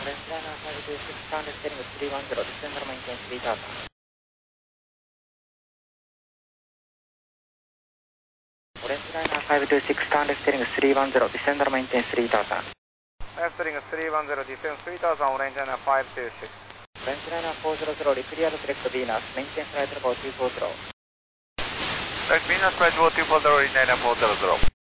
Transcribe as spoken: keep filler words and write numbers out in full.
Orange Liner five two six, turn left heading three one zero, descend and maintain three thousand. Left heading three one zero, descend three thousand, Orange Liner five two six. Orange Liner four zero zero, clear to select Venus, maintain flight level two four zero. Right, Venus flight level two four zero, Orange Liner four zero zero.